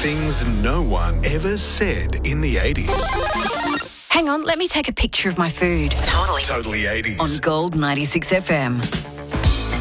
things no one ever said in the 80s. Hang on, let me take a picture of my food. Totally 80s. On Gold 96 FM.